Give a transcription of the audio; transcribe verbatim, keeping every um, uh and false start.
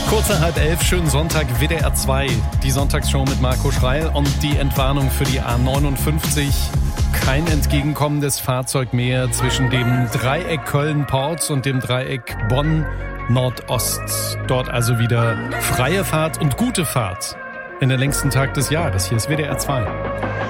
Kurz nach halb elf, schönen Sonntag, W D R zwei. Die Sonntagsshow mit Marco Schreil und die Entwarnung für die A neunundfünfzig. Kein entgegenkommendes Fahrzeug mehr zwischen dem Dreieck Köln-Porz und dem Dreieck Bonn-Nordost. Dort also wieder freie Fahrt und gute Fahrt in den längsten Tag des Jahres. Hier ist W D R zwei.